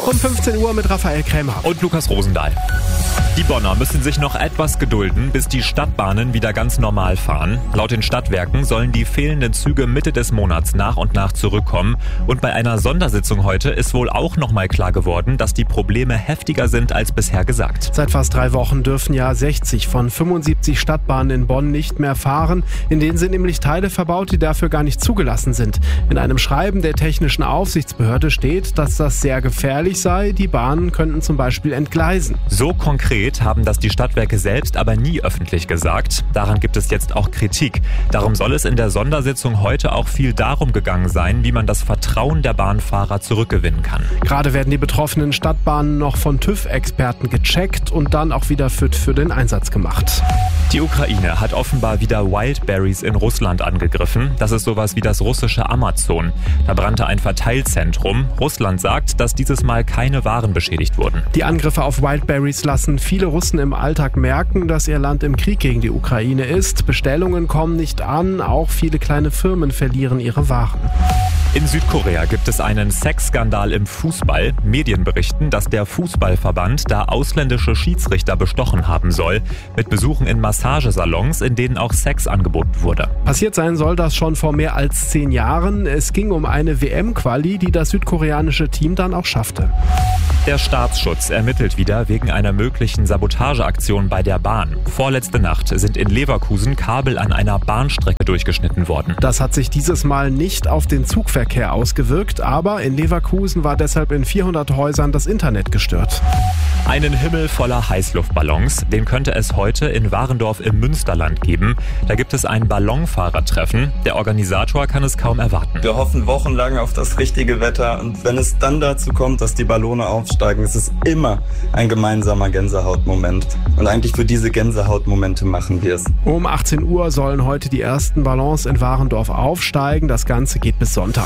Um 15 Uhr mit Raphael Krämer. Und Lukas Rosendahl. Die Bonner müssen sich noch etwas gedulden, bis die Stadtbahnen wieder ganz normal fahren. Laut den Stadtwerken sollen die fehlenden Züge Mitte des Monats nach und nach zurückkommen. Und bei einer Sondersitzung heute ist wohl auch nochmal klar geworden, dass die Probleme heftiger sind als bisher gesagt. Seit fast 3 Wochen dürfen ja 60 von 75 Stadtbahnen in Bonn nicht mehr fahren. In denen sind nämlich Teile verbaut, die dafür gar nicht zugelassen sind. In einem Schreiben der Technischen Aufsichtsbehörde steht, dass das sehr gefährlich sei. Die Bahnen könnten zum Beispiel entgleisen. So konkret haben das die Stadtwerke selbst aber nie öffentlich gesagt. Daran gibt es jetzt auch Kritik. Darum soll es in der Sondersitzung heute auch viel darum gegangen sein, wie man das Vertrauen der Bahnfahrer zurückgewinnen kann. Gerade werden die betroffenen Stadtbahnen noch von TÜV-Experten gecheckt und dann auch wieder fit für den Einsatz gemacht. Die Ukraine hat offenbar wieder Wildberries in Russland angegriffen. Das ist sowas wie das russische Amazon. Da brannte ein Verteilzentrum. Russland sagt, dass dieses Mal keine Waren beschädigt wurden. Die Angriffe auf Wildberries lassen viele Russen im Alltag merken, dass ihr Land im Krieg gegen die Ukraine ist. Bestellungen kommen nicht an, auch viele kleine Firmen verlieren ihre Waren. In Südkorea gibt es einen Sexskandal im Fußball. Medien berichten, dass der Fußballverband da ausländische Schiedsrichter bestochen haben soll, mit Besuchen in Massagesalons, in denen auch Sex angeboten wurde. Passiert sein soll das schon vor mehr als 10 Jahren. Es ging um eine WM-Quali, die das südkoreanische Team dann auch schaffte. Der Staatsschutz ermittelt wieder wegen einer möglichen Sabotageaktion bei der Bahn. Vorletzte Nacht sind in Leverkusen Kabel an einer Bahnstrecke durchgeschnitten worden. Das hat sich dieses Mal nicht auf den Zugverkehr ausgewirkt, aber in Leverkusen war deshalb in 400 Häusern das Internet gestört. Einen Himmel voller Heißluftballons, den könnte es heute in Warendorf im Münsterland geben. Da gibt es ein Ballonfahrertreffen. Der Organisator kann es kaum erwarten. Wir hoffen wochenlang auf das richtige Wetter und wenn es dann dazu kommt, dass die Ballone aufsteigen, ist es immer ein gemeinsamer Gänsehautmoment. Und eigentlich für diese Gänsehautmomente machen wir es. Um 18 Uhr sollen heute die ersten Ballons in Warendorf aufsteigen. Das Ganze geht bis Sonntag.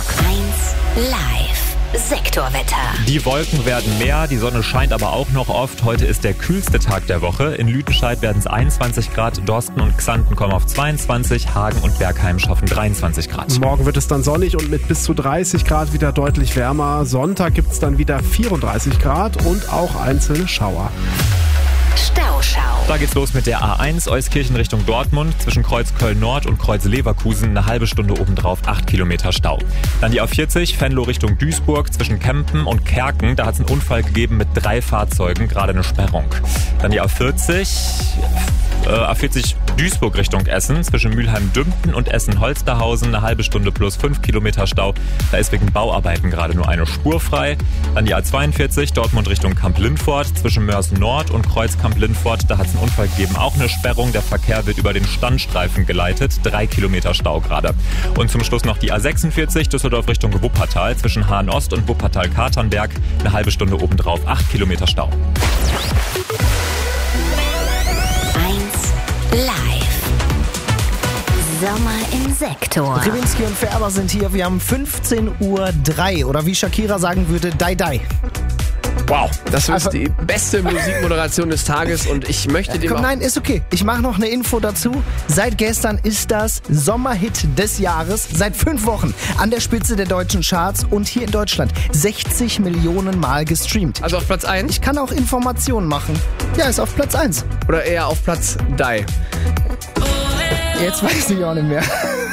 1 Live. Sektorwetter. Die Wolken werden mehr, die Sonne scheint aber auch noch oft. Heute ist der kühlste Tag der Woche. In Lüdenscheid werden es 21 Grad, Dorsten und Xanten kommen auf 22, Hagen und Bergheim schaffen 23 Grad. Morgen wird es dann sonnig und mit bis zu 30 Grad wieder deutlich wärmer. Sonntag gibt es dann wieder 34 Grad und auch einzelne Schauer. Stauschau. Da geht's los mit der A1 Euskirchen Richtung Dortmund. Zwischen Kreuz Köln-Nord und Kreuz Leverkusen eine halbe Stunde obendrauf 8 Kilometer Stau. Dann die A40 Venlo Richtung Duisburg zwischen Kempen und Kerken. Da hat es einen Unfall gegeben mit 3 Fahrzeugen, gerade eine Sperrung. Dann die A40 Duisburg Richtung Essen zwischen Mülheim-Dümpten und Essen-Holsterhausen eine halbe Stunde plus 5 Kilometer Stau. Da ist wegen Bauarbeiten gerade nur eine Spur frei. Dann die A42 Dortmund Richtung Kamp-Lindfort zwischen Mörs-Nord und Kreuz Kamp-Lindfort. Da hat es einen Unfall gegeben, auch eine Sperrung. Der Verkehr wird über den Standstreifen geleitet. 3 Kilometer Stau gerade. Und zum Schluss noch die A46 Düsseldorf Richtung Wuppertal zwischen Hahn-Ost und Wuppertal-Katernberg. Eine halbe Stunde obendrauf 8 Kilometer Stau. Live. Sommer im Sektor. Ribinski und Färber sind hier. Wir haben 15:03 Uhr oder wie Shakira sagen würde, die. Wow, das ist die beste Musikmoderation des Tages und ich möchte dem Nein, ist okay. Ich mache noch eine Info dazu. Seit gestern ist das Sommerhit des Jahres. Seit 5 Wochen an der Spitze der deutschen Charts und hier in Deutschland 60 Millionen Mal gestreamt. Also auf Platz 1? Ich kann auch Informationen machen. Ja, ist auf Platz 1. Oder eher auf Platz Die? Jetzt weiß ich auch nicht mehr.